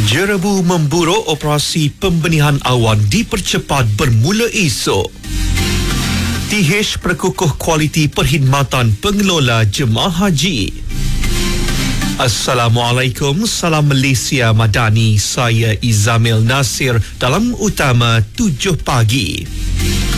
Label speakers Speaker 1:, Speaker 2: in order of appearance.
Speaker 1: Jerebu memburu operasi pembenihan awan dipercepat bermula esok. TH perkukuh kualiti perkhidmatan pengelola jemaah haji. Assalamualaikum, salam Malaysia Madani. Saya Izamil Nasir dalam utama 7 pagi.